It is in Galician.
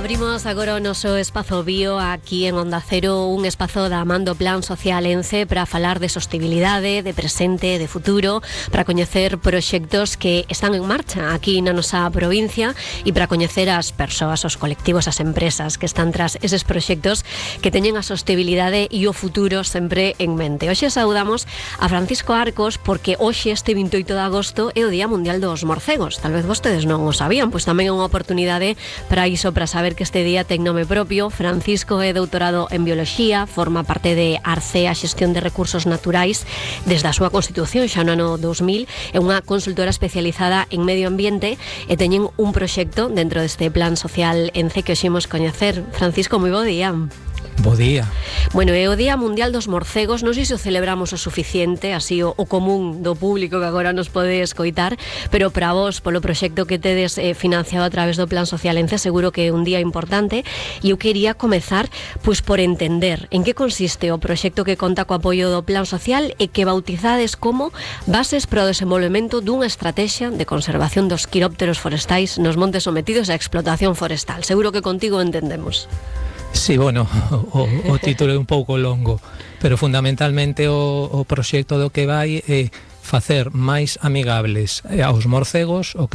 Abrimos agora o noso espazo bio aquí en Onda Cero, un espazo da man do Plan Social ENCE para falar de sostibilidade, de presente, de futuro, para coñecer proxectos que están en marcha aquí na nosa provincia e para coñecer as persoas, os colectivos, as empresas que están tras eses proxectos que teñen a sostibilidade e o futuro sempre en mente. Hoxe saudamos a Francisco Arcos porque hoxe este 28 de agosto é o Día Mundial dos Morcegos. Tal vez vostedes non o sabían, pois tamén é unha oportunidade para iso, para saber que este día ten nome propio. Francisco é doutorado en Bioloxía, forma parte de ARCE, a Xestión de Recursos Naturais, desde a súa constitución xa no ano 2000, é unha consultora especializada en medio ambiente e teñen un proxecto dentro deste Plan Social ENCE que hoxe imos coñecer. Francisco, moi bo día. Bo día. Bueno, é o Día Mundial dos Morcegos. Non sei se o celebramos o suficiente, así o común do público que agora nos pode escoitar, pero para vos, polo proxecto que tedes financiado a través do Plan Social ENCE, seguro que é un día importante. E eu quería comezar pois por entender en que consiste o proxecto que conta co apoio do Plan Social e que bautizades como Bases para o desenvolvemento dunha estrategia de conservación dos quirópteros forestais nos montes sometidos á explotación forestal. Seguro que contigo entendemos. Sí, bueno, o título é un pouco longo, pero fundamentalmente o proxecto do que vai é facer máis amigables aos morcegos o